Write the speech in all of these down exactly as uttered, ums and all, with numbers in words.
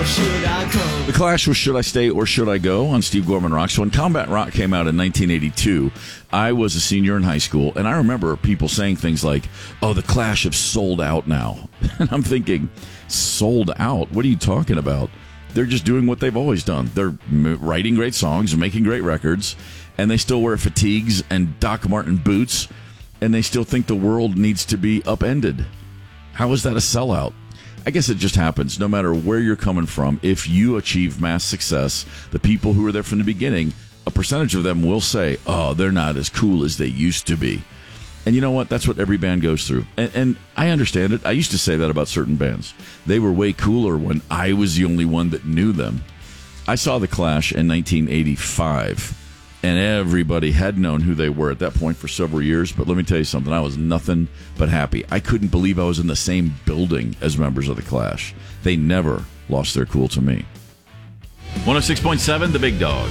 or should I go? The Clash was Should I Stay or Should I Go on Steve Gorman Rock. So when Combat Rock came out in nineteen eighty-two, I was a senior in high school, and I remember people saying things like, oh, the Clash have sold out now. And I'm thinking, sold out? What are you talking about? They're just doing what they've always done. They're writing great songs, making great records, and they still wear fatigues and Doc Marten boots, and they still think the world needs to be upended. How is that a sellout? I guess it just happens. No matter where you're coming from, if you achieve mass success, the people who were there from the beginning, a percentage of them will say, oh, they're not as cool as they used to be. And you know what? That's what every band goes through. And, and I understand it. I used to say that about certain bands. They were way cooler when I was the only one that knew them. I saw The Clash in nineteen eighty-five. And everybody had known who they were at that point for several years. But let me tell you something. I was nothing but happy. I couldn't believe I was in the same building as members of The Clash. They never lost their cool to me. one oh six point seven, The Big Dog.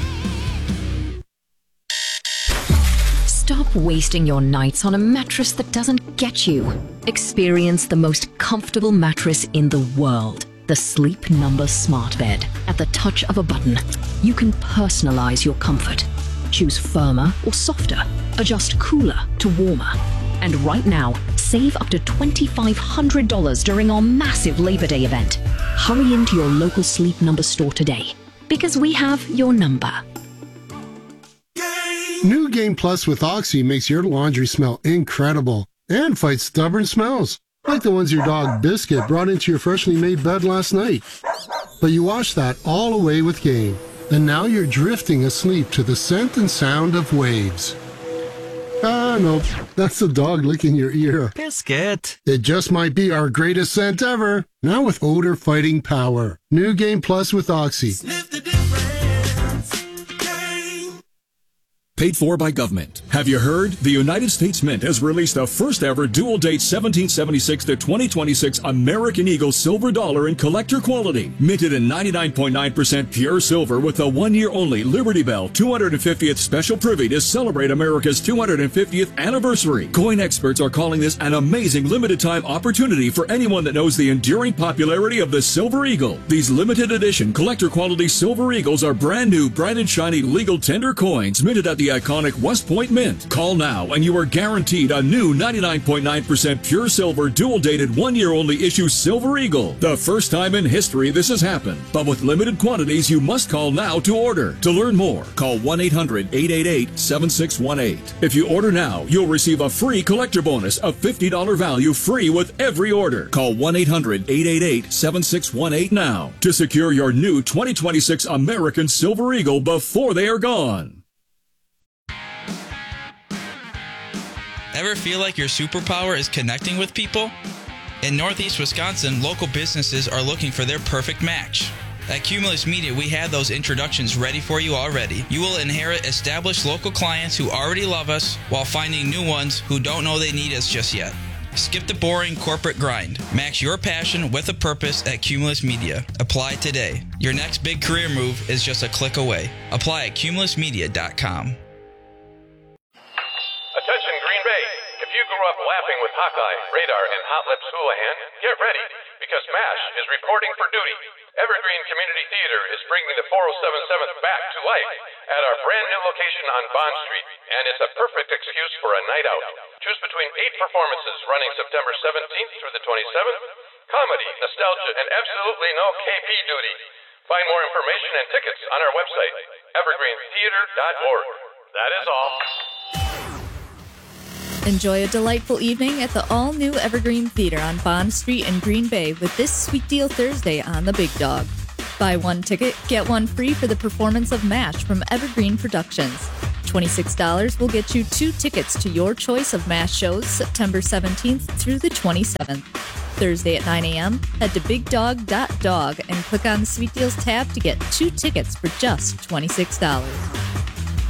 Stop wasting your nights on a mattress that doesn't get you. Experience the most comfortable mattress in the world. The Sleep Number Smart Bed. At the touch of a button, you can personalize your comfort. Choose firmer or softer. Adjust cooler to warmer. And right now, save up to twenty-five hundred dollars during our massive Labor Day event. Hurry into your local Sleep Number store today, because we have your number. New Game Plus with Oxy makes your laundry smell incredible and fights stubborn smells, like the ones your dog Biscuit brought into your freshly made bed last night. But you washed that all away with Game. And now you're drifting asleep to the scent and sound of waves. Ah, no, that's the dog licking your ear. Biscuit. It just might be our greatest scent ever. Now with odor fighting power. New Game Plus with Oxy. Sniff the difference. Game. Paid for by government. Have you heard? The United States Mint has released the first ever dual date seventeen seventy-six to twenty twenty-six American Eagle silver dollar in collector quality. Minted in ninety-nine point nine percent pure silver with the one year only Liberty Bell two hundred fiftieth special privy to celebrate America's two hundred fiftieth anniversary. Coin experts are calling this an amazing limited time opportunity for anyone that knows the enduring popularity of the Silver Eagle. These limited edition collector quality Silver Eagles are brand new, bright and shiny legal tender coins minted at the iconic West Point Mint. Call now and you are guaranteed a new ninety-nine point nine percent pure silver dual dated one year only issue Silver Eagle. The first time in history this has happened, but with limited quantities you must call now to order. To learn more, call one eight hundred eight eight eight seven six one eight. If you order now, you'll receive a free collector bonus of fifty dollars value free with every order. Call one eight hundred eight eight eight seven six one eight now to secure your new twenty twenty-six American Silver Eagle before they are gone. Ever feel like your superpower is connecting with people? In Northeast Wisconsin, local businesses are looking for their perfect match. At Cumulus Media, we have those introductions ready for you already. You will inherit established local clients who already love us while finding new ones who don't know they need us just yet. Skip the boring corporate grind. Match your passion with a purpose at Cumulus Media. Apply today. Your next big career move is just a click away. Apply at cumulus media dot com. Attention Green Bay. If you grew up laughing with Hawkeye, Radar, and Hot Lips Houlihan, get ready, because MASH is reporting for duty. Evergreen Community Theater is bringing the four oh seven seventh back to life at our brand new location on Bond Street, and it's a perfect excuse for a night out. Choose between eight performances running September seventeenth through the twenty-seventh, comedy, nostalgia, and absolutely no K P duty. Find more information and tickets on our website, evergreen theater dot org. That is all. Enjoy a delightful evening at the all-new Evergreen Theater on Bond Street in Green Bay with this Sweet Deal Thursday on The Big Dog. Buy one ticket, get one free for the performance of MASH from Evergreen Productions. twenty-six dollars will get you two tickets to your choice of MASH shows September seventeenth through the twenty-seventh. Thursday at nine a.m., head to big dog dot dog and click on the Sweet Deals tab to get two tickets for just twenty-six dollars.